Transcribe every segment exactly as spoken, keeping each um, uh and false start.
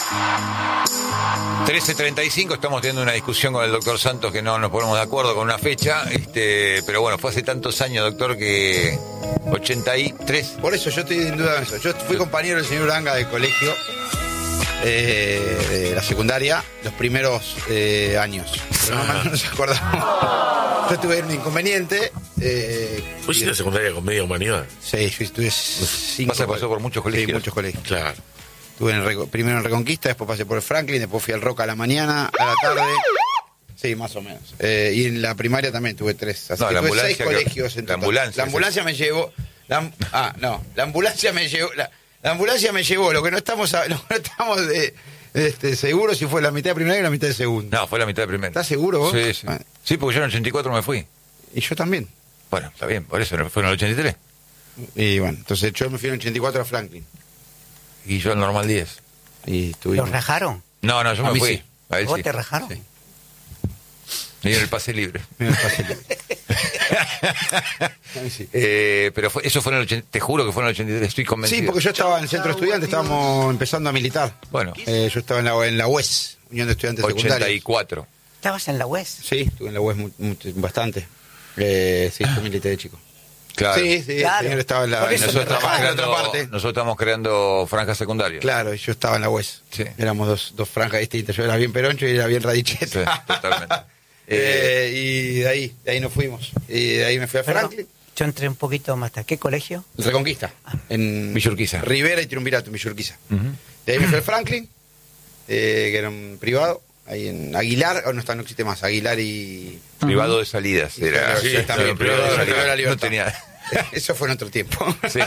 trece treinta y cinco, estamos teniendo una discusión con el doctor Santos que no nos ponemos de acuerdo con una fecha, este, pero bueno, fue hace tantos años, doctor, que ochenta y tres. Por eso yo estoy en duda de eso. Yo fui compañero del señor Uranga del colegio, eh, de la secundaria, los primeros eh, años. Pero no, no nos acordamos. Yo tuve un inconveniente. Eh, ¿Fuiste en la secundaria con media humanidad? Sí, yo estuve cinco. Pasa, pasó por muchos colegios. Sí, muchos colegios. Claro. Estuve en el, primero en Reconquista, después pasé por el Franklin, después fui al Roca a la mañana, a la tarde. Sí, más o menos. Eh, y en la primaria también tuve tres. Así No, que la tuve ambulancia seis que- colegios en la total. ambulancia, La ambulancia me llevó. La, ah, no. La ambulancia me llevó. La, la ambulancia me llevó. Lo que no estamos, a- lo que no estamos de, de este, seguros si fue la mitad de primaria y la mitad de segunda. No, fue la mitad de primera. ¿Estás seguro vos? Sí, sí. Bueno. Sí, porque yo en el ochenta y cuatro me fui. Y yo también. Bueno, está bien, por eso fue en el ochenta y tres. Y bueno, entonces yo me fui en el ochenta y cuatro a Franklin. Y yo al normal diez. Y estuvimos. ¿Los rajaron? No, no, yo A me mí fui. sí. A él ¿Vos sí. te rajaron? Sí. Y en el pase libre. Mira, fácil. A mí sí. Eh, pero fue, eso fue en el ochenta, te juro que fue en el ochenta y tres, estoy convencido. Sí, porque yo estaba en el centro estudiante, estábamos empezando a militar. Bueno, Eh, yo estaba en la, en la U E S, Unión de Estudiantes ochenta y Secundarios. cuatro. ¿Estabas en la U E S? Sí, estuve en la U E S mu- mu- bastante. Eh, sí, yo milité de chico. Claro. Sí, sí, Claro. el señor estaba en la, Por en eso la Nosotros otra, estamos, en la otra creando, parte. nosotros estamos creando franjas secundarias. Claro, y yo estaba en la U E S. Sí. Éramos dos, dos franjas distintas. Yo era bien peroncho y era bien radicheta. Sí, totalmente. Eh, y de ahí, de ahí nos fuimos. Y de ahí me fui a Perdón, Franklin. yo entré un poquito más tarde. ¿Qué colegio? Reconquista. En Villurquiza. Rivera y Triunvirato, en Villurquiza. Ujú. De ahí me fui al Franklin, eh, que era un privado. Ahí en Aguilar, o no está, no existe más. Aguilar y. Privado de salidas. Era, Sí, también, privado de privado de salidas. la No libertad. tenía. Eso fue en otro tiempo. Sí.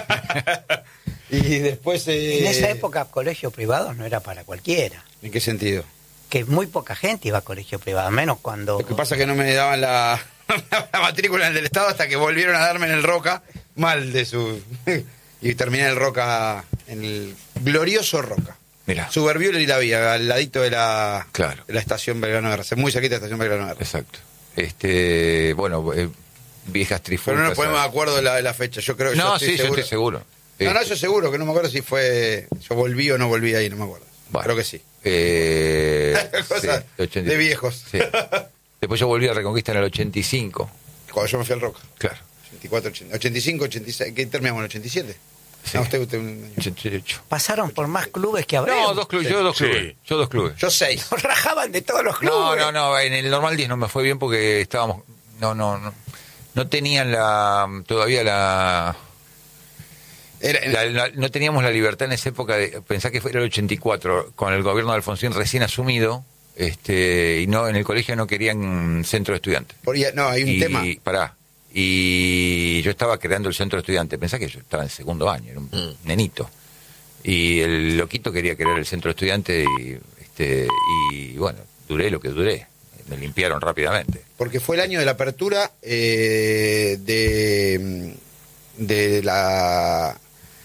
Y después. eh, En esa época, colegio privado no era para cualquiera. ¿En qué sentido? Que muy poca gente iba a colegio privado, menos cuando... Lo que pasa es que no me daban la, la matrícula del Estado hasta que volvieron a darme en el Roca, mal de su... Y terminé en el Roca, en el glorioso Roca. Mira. Suberviole y la vía, al ladito de la, Claro. de la estación Belgrano de Guerra, muy cerquita de la estación Belgrano de Guerra. Exacto. Este, bueno, eh, viejas Pero trifulcas. no nos ponemos de acuerdo de la, de la fecha, yo creo que No, yo sí, yo estoy seguro. No, no, Este, yo seguro, que no me acuerdo si fue... Yo volví o no volví ahí, no me acuerdo. Bueno. Creo que sí. Eh, Cosas sí, ochenta y de viejos. Sí. Después yo volví a Reconquista en el ochenta y cinco. Cuando yo me fui al Roca. Claro. ochenta y cuatro, ochenta, ochenta y cinco, ochenta y seis. ¿Qué terminamos en el ochenta y siete? Sí. No, usted, usted un año. ochenta y ocho. Pasaron por más clubes que Abreu. No, dos clubes, yo dos Sí. clubes. Yo dos clubes. Yo seis. Nos rajaban de todos los clubes. No, no, no, en el normal diez no me fue bien porque estábamos, no, no, no, no tenían la, todavía la, Era, la- la- no teníamos la libertad en esa época de pensar que fue el ochenta y cuatro, con el gobierno de Alfonsín recién asumido, este, y no, en el colegio no querían centro de estudiantes. por- no, hay un y, tema. Pará, y yo estaba creando el centro de estudiantes, pensá que yo estaba en segundo año, era un Mm. nenito, y el loquito quería crear el centro de estudiantes, y, este, y bueno, duré lo que duré, me limpiaron rápidamente. Porque fue el año de la apertura eh, de, de la...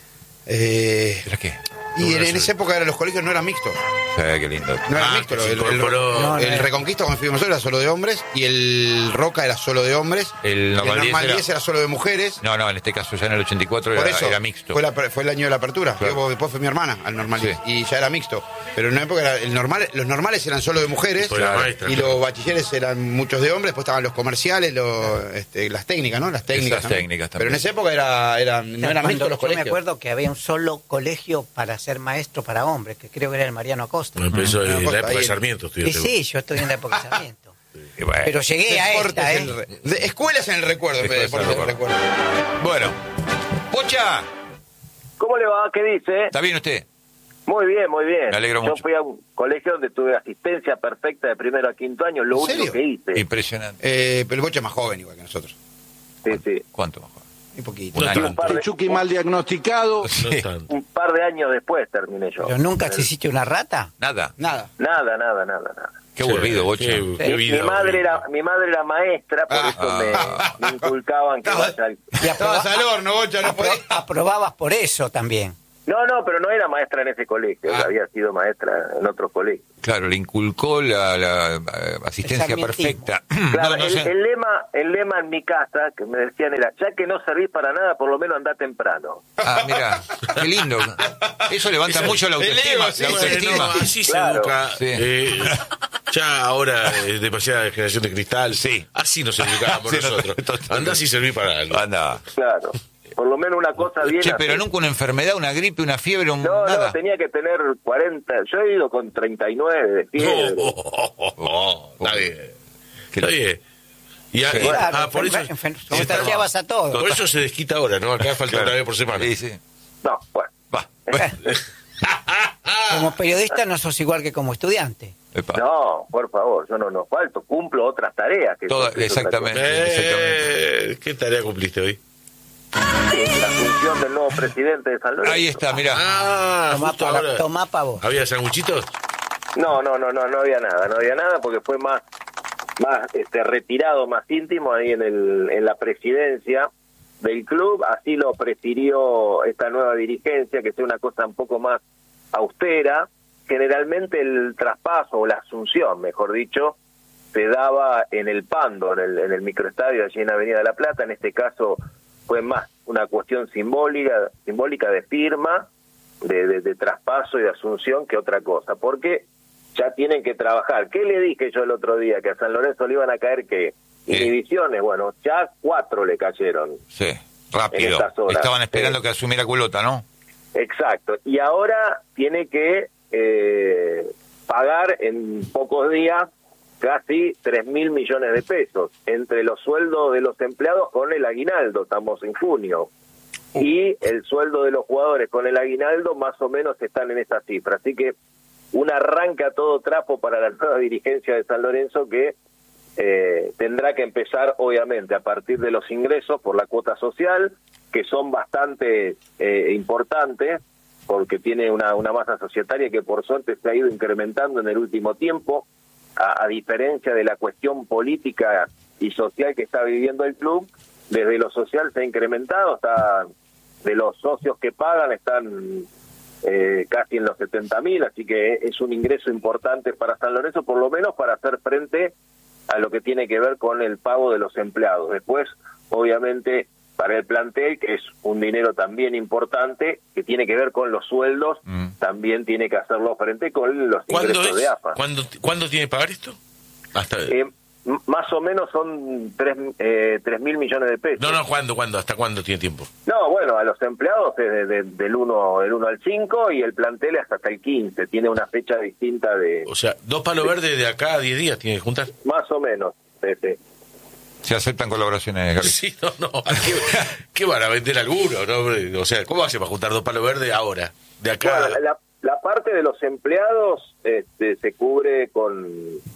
eh, ¿Pero qué? y en, en esa época eran, los colegios no eran mixtos. Eh, qué lindo. No eran Ah, mixtos. que se El, el- incorporó. No, el no. Reconquista, cuando fuimos nosotros, era solo de hombres. Y el Roca era solo de hombres. El normal diez era- diez era solo de mujeres. No, no, en este caso ya en el ochenta y cuatro Por era, eso era mixto. Fue, la- fue el año de la apertura. Claro. Luego, después fue mi hermana al normal Sí. diez, y ya era mixto. Pero en una época era el normal, los normales eran solo de mujeres. Fue la maestra, y claro. los bachilleres eran muchos de hombres. Después estaban los comerciales, los, este, las técnicas, ¿no? Las técnicas. Esas también. técnicas Pero en también. esa época era, era, no eran Cuando- mixtos los yo colegios. me acuerdo que había un solo colegio para ser maestro para hombres, que creo que era el Mariano Acosta. No, empezó Una en cosa la época ahí de en- Sarmiento. Y estudiaste sí, yo estoy en la época de Sarmiento. Y bueno, Pero llegué a Deportes esta, en el ¿eh? re- de- escuelas en el recuerdo, en vez de Escuelas deportes en en el el recuerdo. bueno, Pocha, ¿Cómo le va? ¿Qué dice? ¿está bien usted? Muy bien, muy bien. Me alegro Yo mucho. fui a un colegio donde tuve asistencia perfecta de primero a quinto año, lo ¿En único serio? que hice. Impresionante. Eh, Eh, pero el Bocha es más joven igual que nosotros. Sí, sí. ¿Cuánto mejor? Un poquito. Un No año. tanto. par de- Chucky mal diagnosticado. No tanto. Un par de años después terminé yo. ¿Pero nunca te hiciste una rata? Nada. Nada. Nada, nada, nada, nada. Qué aburrido, Bocha. Qué- Mi, qué mi vida madre horrible. era mi madre era maestra, por Ah. eso me, me inculcaban que Estaba- vaya al- Y Estabas aproba- al horno, Bocha, no apro- podías. aprobabas por eso también. No, no, pero no era maestra en ese colegio, Ah. había sido maestra en otro colegio. Claro, le inculcó la, la, eh, asistencia El sarmientismo. perfecta. Claro, No, no el, sé. el lema el lema en mi casa que me decían era, ya que no servís para nada, por lo menos andá temprano. Ah, mira, qué lindo. Eso levanta Eso- mucho la autoestima. eleva, sí, la Bueno, autoestima. así se Claro. educa. Sí. eh, ya ahora es demasiada generación de cristal. Sí. Así nos educábamos Sí, no, nosotros. totalmente. Andá si serví para algo. Anda. Claro, por lo menos una cosa bien. Che, pero así. nunca una enfermedad, una gripe, una fiebre, un No, nada. no, tenía que tener cuarenta, yo he ido con treinta y nueve de No, fiebre. oh, oh, oh, oh, está bien. Qué- Está bien. Y, a- Sí. y- Claro, ah, por eso, enfer- enfer- sí, contagiabas a todos. por eso se desquita ahora, ¿no? Acá falta Claro. una vez por semana. Sí, sí. No, bueno. Va. Como periodista no sos igual que como estudiante. Epa. No, por favor, yo no no falto, cumplo otras tareas. Que Toda- que es otra exactamente. Eh, ¿Qué tarea cumpliste hoy? cosa. Sí, la función del nuevo presidente de San Lorenzo. Ahí está, mira. Ah, Tomá justo para, ahora. tomá pa' vos. ¿Había sanguchitos? No, no, no, no, no había nada, no había nada porque fue más, más este, retirado, más íntimo ahí en el, en la presidencia del club. Así lo prefirió esta nueva dirigencia, que sea una cosa un poco más austera. Generalmente el traspaso o la asunción, mejor dicho, se daba en el Pando, en el, en el microestadio allí en Avenida de la Plata. En este caso fue más una cuestión simbólica, simbólica de firma, de, de, de traspaso y de asunción que otra cosa, porque ya tienen que trabajar. ¿Qué le dije yo el otro día? Que a San Lorenzo le iban a caer, ¿qué? Sí. Inhibiciones. Bueno, ya cuatro le cayeron. Sí, En rápido. estas horas. Estaban esperando Sí. que asumiera Culota, ¿no? Exacto. Y ahora tiene que eh, pagar en pocos días casi tres mil millones de pesos entre los sueldos de los empleados con el aguinaldo. Estamos en junio. Y el sueldo de los jugadores con el aguinaldo más o menos están en esa cifra. Así que un arranque a todo trapo para la nueva dirigencia de San Lorenzo, que eh, tendrá que empezar obviamente a partir de los ingresos por la cuota social, que son bastante eh, importantes, porque tiene una, una masa societaria que por suerte se ha ido incrementando en el último tiempo, a, a diferencia de la cuestión política y social que está viviendo el club. Desde lo social se ha incrementado, está de los socios que pagan están eh, casi en los setenta mil, así que es un ingreso importante para San Lorenzo, por lo menos para hacer frente a lo que tiene que ver con el pago de los empleados. Después, obviamente, para el plantel, que es un dinero también importante, que tiene que ver con los sueldos, Mm. también tiene que hacerlo frente con los ¿Cuándo ingresos es? de A F A. ¿Cuándo, ¿Cuándo tiene que pagar esto? Hasta... Eh, m- más o menos son tres, eh, tres mil millones de pesos. No, no, ¿cuándo, cuándo? ¿Hasta cuándo tiene tiempo? No, bueno, a los empleados es de- de- del uno del uno al cinco y el plantel es hasta el quince. Tiene una fecha distinta de... O sea, dos palos verdes de acá a diez días tiene que juntar. Más o menos. sí, sí. Se aceptan colaboraciones, Gaby. Sí, no, no. ¿Qué, qué van a vender alguno? ¿No? O sea, ¿cómo hace para juntar dos palos verdes ahora? De acá. Bueno, la, la parte de los empleados este, se cubre con,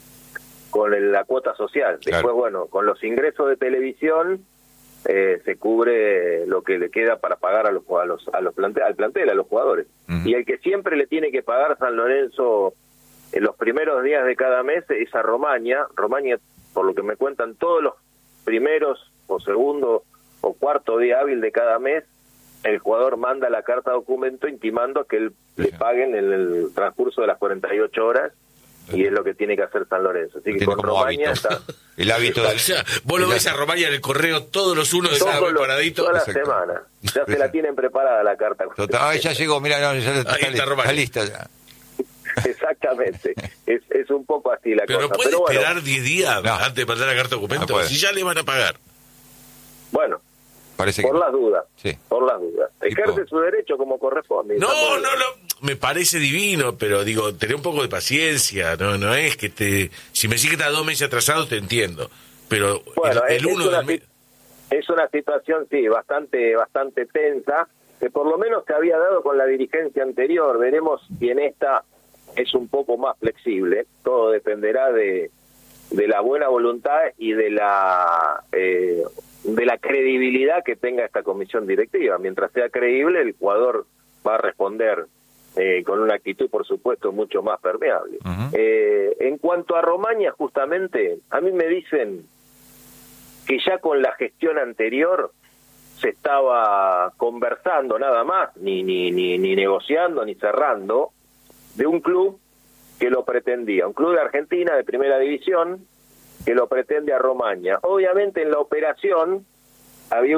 con el- la cuota social. Después, Claro. bueno, con los ingresos de televisión eh, se cubre lo que le queda para pagar a los, a los, a los plante- al plantel, a los jugadores. Ujú. Y el que siempre le tiene que pagar San Lorenzo en los primeros días de cada mes es a Romaña. Romaña, por lo que me cuentan, todos los primeros o segundo o cuarto día hábil de cada mes, el jugador manda la carta documento intimando que él le Sí. paguen en el transcurso de las cuarenta y ocho horas, y es lo que tiene que hacer San Lorenzo. Así que Tiene con como Romaña hábito. está El hábito O del... sea, vos lo el- ves a Romaña en el correo todos los unos de cada todos vez los- paradito. toda la Exacto. semana. Ya se la tienen preparada la carta. Total, ay, ya llegó, mira, no, ya está, Ahí está li- Romaña. está lista ya. Exactamente. es, es un poco así la Pero no cosa. puede Pero bueno, esperar diez días No. antes de mandar la carta de No documento. puede. Si ya le van a pagar. bueno, Parece que... por las dudas. Sí. Por las dudas. Tipo- Ejerce su derecho como corresponde. No, Está muy no, bien. no. Me parece divino, pero digo, tener un poco de paciencia. No, no es que te. Si me sigue que estás dos meses atrasado, te entiendo. Pero Bueno, el, es, el es uno una, del mes. si- es una situación, sí, bastante bastante tensa, que por lo menos se había dado con la dirigencia anterior. Veremos si en esta es un poco más flexible. Todo dependerá de, de la buena voluntad y de la eh, de la credibilidad que tenga esta comisión directiva. Mientras sea creíble, el jugador va a responder eh, con una actitud, por supuesto, mucho más permeable. Ujú. Eh, en cuanto a Romaña, justamente, a mí me dicen que ya con la gestión anterior se estaba conversando nada más, ni, ni, ni, ni negociando, ni cerrando, de un club que lo pretendía, un club de Argentina de primera división que lo pretende a Romaña. Obviamente en la operación había